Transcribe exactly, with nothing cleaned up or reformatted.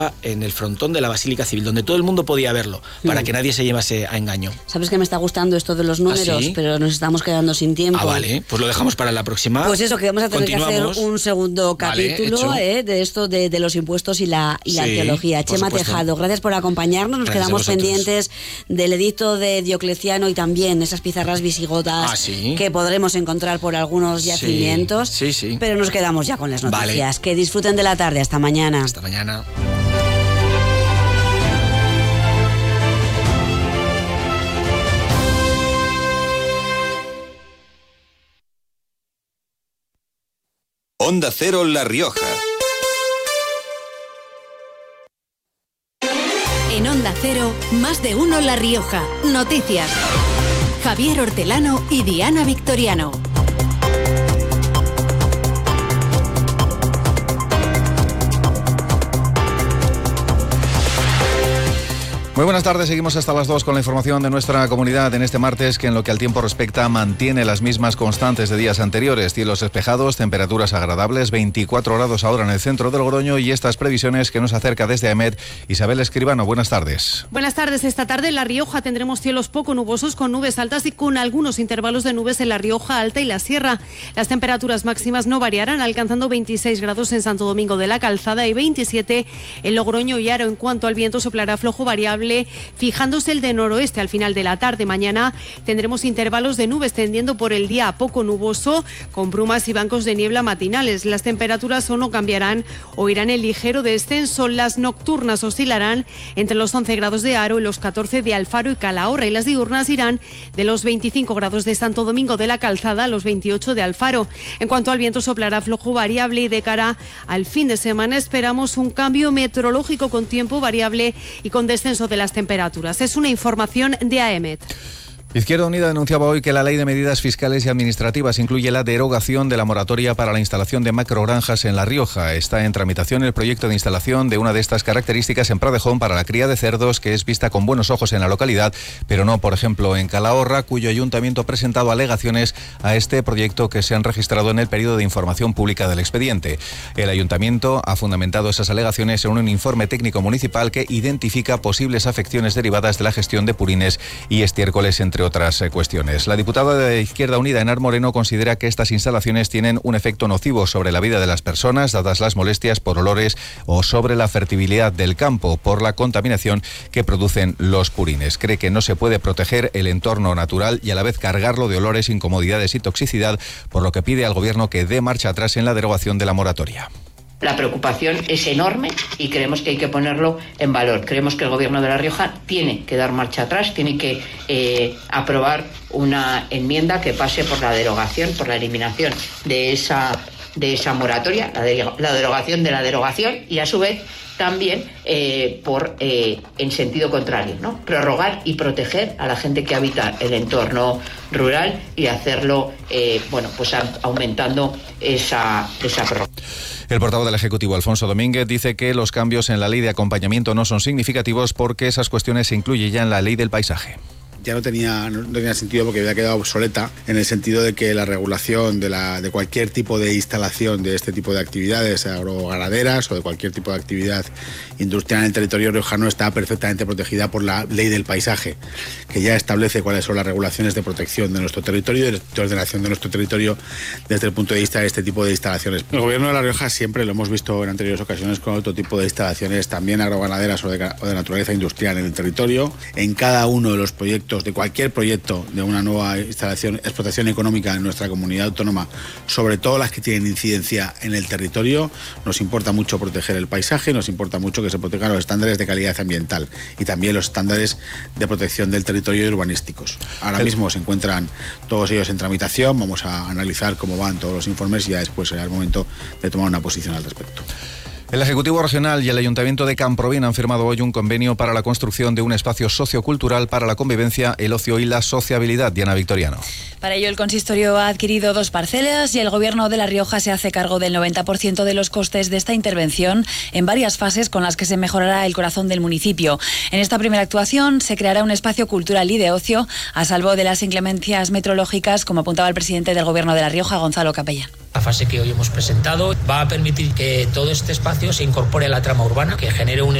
en el frontón de la Basílica Civil, donde todo el mundo podía verlo, para mm. que nadie se llevase a engaño. Sabes que me está gustando esto de los números, ¿ah, sí? Pero nos estamos quedando sin tiempo. Ah, vale, pues lo dejamos para la próxima. Pues eso, que vamos a tener que hacer un segundo capítulo vale, eh, de esto de, de los impuestos y la, y sí, la arqueología. Chema supuesto. Tejado, gracias por acompañarnos. Nos gracias quedamos pendientes del edicto de Diocleciano y también esas pizarras visigodas ah, ¿sí? que podremos encontrar por algunos yacimientos. Sí, sí, sí. Pero nos quedamos ya con las noticias. Vale. Que disfruten de la tarde. Hasta mañana. Hasta mañana. Onda Cero La Rioja. En Onda Cero, más de uno La Rioja. Noticias. Javier Hortelano y Diana Victoriano. Muy buenas tardes, seguimos hasta las dos con la información de nuestra comunidad en este martes, que en lo que al tiempo respecta mantiene las mismas constantes de días anteriores. Cielos despejados, temperaturas agradables, veinticuatro grados ahora en el centro de Logroño, y estas previsiones que nos acerca desde AEMET Isabel Escribano. Buenas tardes. Buenas tardes. Esta tarde en La Rioja tendremos cielos poco nubosos con nubes altas y con algunos intervalos de nubes en La Rioja Alta y la Sierra. Las temperaturas máximas no variarán, alcanzando veintiséis grados en Santo Domingo de la Calzada y veintisiete en Logroño y Haro. En cuanto al viento, soplará flojo variable, fijándose el de noroeste al final de la tarde. Mañana tendremos intervalos de nubes tendiendo por el día a poco nuboso, con brumas y bancos de niebla matinales. Las temperaturas o no cambiarán o irán en ligero descenso. Las nocturnas oscilarán entre los once grados de Haro y los catorce de Alfaro y Calahorra, y las diurnas irán de los veinticinco grados de Santo Domingo de la Calzada a los veintiocho de Alfaro. En cuanto al viento, soplará flojo variable, y de cara al fin de semana esperamos un cambio meteorológico con tiempo variable y con descenso de las temperaturas. Es una información de AEMET. Izquierda Unida denunciaba hoy que la Ley de Medidas Fiscales y Administrativas incluye la derogación de la moratoria para la instalación de macrogranjas en La Rioja. Está en tramitación el proyecto de instalación de una de estas características en Pradejón para la cría de cerdos, que es vista con buenos ojos en la localidad, pero no, por ejemplo, en Calahorra, cuyo ayuntamiento ha presentado alegaciones a este proyecto que se han registrado en el periodo de información pública del expediente. El ayuntamiento ha fundamentado esas alegaciones en un informe técnico municipal que identifica posibles afecciones derivadas de la gestión de purines y estiércoles, entre otras cuestiones. La diputada de Izquierda Unida, Enar Moreno, considera que estas instalaciones tienen un efecto nocivo sobre la vida de las personas, dadas las molestias por olores, o sobre la fertilidad del campo por la contaminación que producen los purines. Cree que no se puede proteger el entorno natural y a la vez cargarlo de olores, incomodidades y toxicidad, por lo que pide al Gobierno que dé marcha atrás en la derogación de la moratoria. La preocupación es enorme y creemos que hay que ponerlo en valor. Creemos que el Gobierno de La Rioja tiene que dar marcha atrás, tiene que eh, aprobar una enmienda que pase por la derogación, por la eliminación de esa, de esa moratoria, la, de, la derogación de la derogación, y a su vez también eh, por eh, en sentido contrario, ¿no? Prorrogar y proteger a la gente que habita el entorno rural y hacerlo, eh, bueno, pues a, aumentando esa, esa prórroga. El portavoz del Ejecutivo, Alfonso Domínguez, dice que los cambios en la ley de acompañamiento no son significativos porque esas cuestiones se incluyen ya en la ley del paisaje. Ya no tenía, no tenía sentido, porque había quedado obsoleta, en el sentido de que la regulación de, la, de cualquier tipo de instalación de este tipo de actividades agroganaderas o de cualquier tipo de actividad industrial en el territorio riojano está perfectamente protegida por la ley del paisaje, que ya establece cuáles son las regulaciones de protección de nuestro territorio y de ordenación de nuestro territorio desde el punto de vista de este tipo de instalaciones. El Gobierno de La Rioja siempre lo hemos visto en anteriores ocasiones con otro tipo de instalaciones, también agroganaderas o de, o de naturaleza industrial en el territorio. En cada uno de los proyectos de cualquier proyecto de una nueva instalación, explotación económica en nuestra comunidad autónoma, sobre todo las que tienen incidencia en el territorio, nos importa mucho proteger el paisaje, nos importa mucho que se protejan los estándares de calidad ambiental y también los estándares de protección del territorio y urbanísticos. Ahora el... mismo se encuentran todos ellos en tramitación, vamos a analizar cómo van todos los informes y ya después será el momento de tomar una posición al respecto. El Ejecutivo Regional y el Ayuntamiento de Camprovin han firmado hoy un convenio para la construcción de un espacio sociocultural para la convivencia, el ocio y la sociabilidad. Diana Victoriano. Para ello, el consistorio ha adquirido dos parcelas y el Gobierno de La Rioja se hace cargo del noventa por ciento de los costes de esta intervención en varias fases con las que se mejorará el corazón del municipio. En esta primera actuación se creará un espacio cultural y de ocio a salvo de las inclemencias meteorológicas, como apuntaba el presidente del Gobierno de La Rioja, Gonzalo Capellán. La fase que hoy hemos presentado va a permitir que todo este espacio se incorpore a la trama urbana, que genere un